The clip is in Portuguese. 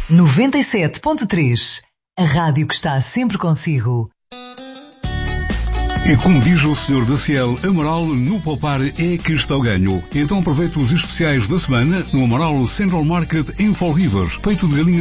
97.3, a rádio que está sempre consigo. E como diz o Sr. da Ciel, Amaral no poupar é que está o ganho. Então aproveite os especiais da semana no Amaral Central Market em Fall River. Peito de galinha